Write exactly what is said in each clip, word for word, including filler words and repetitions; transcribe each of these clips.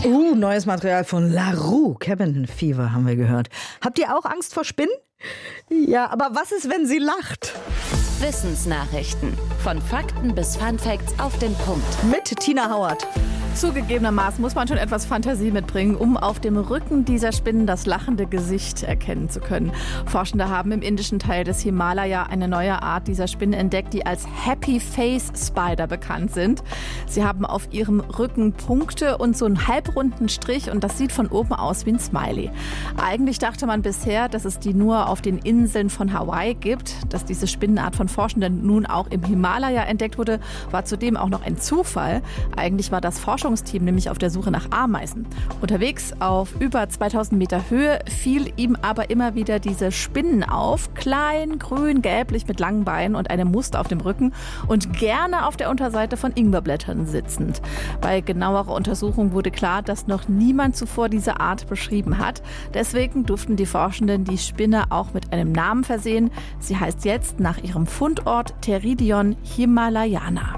Uh, neues Material von La Roux. Cabin Fever haben wir gehört. Habt ihr auch Angst vor Spinnen? Ja, aber was ist, wenn sie lacht? Wissensnachrichten. Von Fakten bis Funfacts auf den Punkt. Mit Tina Hauert. Zugegebenermaßen muss man schon etwas Fantasie mitbringen, um auf dem Rücken dieser Spinnen das lachende Gesicht erkennen zu können. Forschende haben im indischen Teil des Himalaya eine neue Art dieser Spinnen entdeckt, die als Happy Face Spider bekannt sind. Sie haben auf ihrem Rücken Punkte und so einen halbrunden Strich und das sieht von oben aus wie ein Smiley. Eigentlich dachte man bisher, dass es die nur auf den Inseln von Hawaii gibt. Dass diese Spinnenart von Forschenden nun auch im Himalaya entdeckt wurde, war zudem auch noch ein Zufall. Eigentlich war das Forschungsteam nämlich auf der Suche nach Ameisen. Unterwegs auf über zweitausend Meter Höhe fiel ihm aber immer wieder diese Spinnen auf. Klein, grün, gelblich mit langen Beinen und einem Muster auf dem Rücken und gerne auf der Unterseite von Ingwerblättern sitzend. Bei genauerer Untersuchung wurde klar, dass noch niemand zuvor diese Art beschrieben hat. Deswegen durften die Forschenden die Spinne auch mit einem Namen versehen. Sie heißt jetzt nach ihrem Fundort Pteridion himalayana.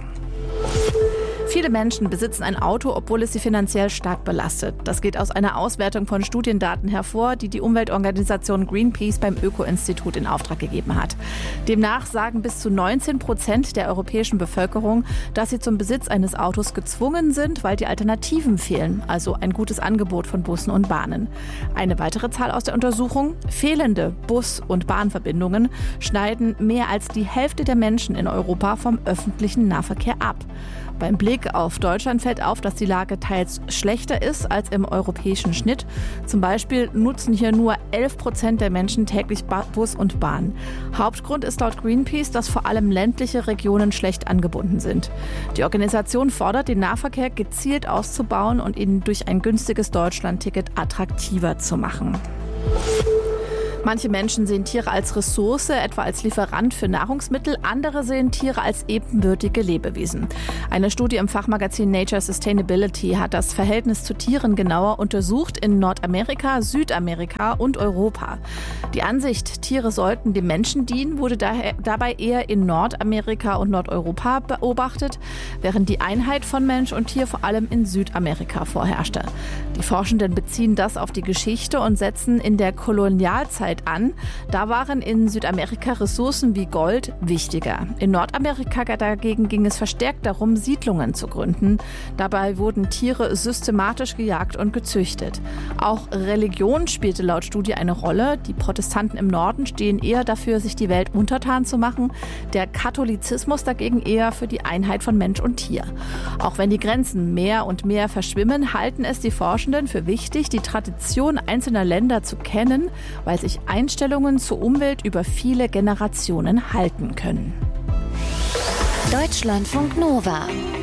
Viele Menschen besitzen ein Auto, obwohl es sie finanziell stark belastet. Das geht aus einer Auswertung von Studiendaten hervor, die die Umweltorganisation Greenpeace beim Öko-Institut in Auftrag gegeben hat. Demnach sagen bis zu neunzehn Prozent der europäischen Bevölkerung, dass sie zum Besitz eines Autos gezwungen sind, weil die Alternativen fehlen, also ein gutes Angebot von Bussen und Bahnen. Eine weitere Zahl aus der Untersuchung: fehlende Bus- und Bahnverbindungen schneiden mehr als die Hälfte der Menschen in Europa vom öffentlichen Nahverkehr ab. Beim Blick auf Deutschland fällt auf, dass die Lage teils schlechter ist als im europäischen Schnitt. Zum Beispiel nutzen hier nur elf Prozent der Menschen täglich Bus und Bahn. Hauptgrund ist laut Greenpeace, dass vor allem ländliche Regionen schlecht angebunden sind. Die Organisation fordert, den Nahverkehr gezielt auszubauen und ihn durch ein günstiges Deutschlandticket attraktiver zu machen. Manche Menschen sehen Tiere als Ressource, etwa als Lieferant für Nahrungsmittel. Andere sehen Tiere als ebenbürtige Lebewesen. Eine Studie im Fachmagazin Nature Sustainability hat das Verhältnis zu Tieren genauer untersucht in Nordamerika, Südamerika und Europa. Die Ansicht, Tiere sollten dem Menschen dienen, wurde daher, dabei eher in Nordamerika und Nordeuropa beobachtet, während die Einheit von Mensch und Tier vor allem in Südamerika vorherrschte. Die Forschenden beziehen das auf die Geschichte und setzen in der Kolonialzeit an. Da waren in Südamerika Ressourcen wie Gold wichtiger. In Nordamerika dagegen ging es verstärkt darum, Siedlungen zu gründen. Dabei wurden Tiere systematisch gejagt und gezüchtet. Auch Religion spielte laut Studie eine Rolle. Die Protestanten im Norden stehen eher dafür, sich die Welt untertan zu machen. Der Katholizismus dagegen eher für die Einheit von Mensch und Tier. Auch wenn die Grenzen mehr und mehr verschwimmen, halten es die Forschenden für wichtig, die Tradition einzelner Länder zu kennen, weil sich Einstellungen zur Umwelt über viele Generationen halten können. Deutschlandfunk Nova.